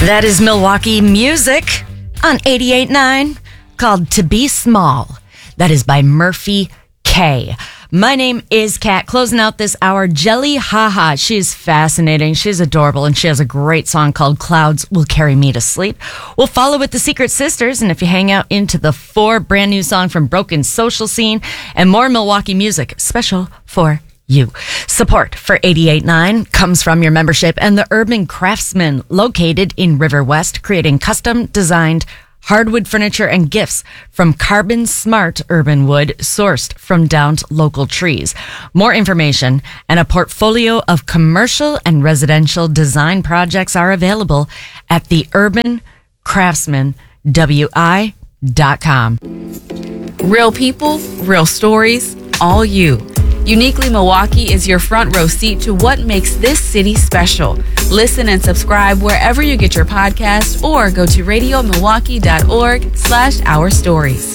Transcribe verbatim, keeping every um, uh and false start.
That is Milwaukee music on eighty-eight point nine called To Be Small. That is by Murphy K. My name is Kat. Closing out this hour, Jelly Haha. She's fascinating. She's adorable, and she has a great song called Clouds Will Carry Me to Sleep. We'll follow with the Secret Sisters, and if you hang out into the four, brand new song from Broken Social Scene, and more Milwaukee music, special for you. Support for eighty-eight point nine comes from your membership and the Urban Craftsman, located in River West, creating custom designed hardwood furniture and gifts from carbon smart urban wood sourced from downed local trees. More information and a portfolio of commercial and residential design projects are available at the urban craftsman w i dot com. Real people, real stories, all you. Uniquely Milwaukee is your front row seat to what makes this city special. Listen and subscribe wherever you get your podcasts or go to radio milwaukee dot org slash our stories.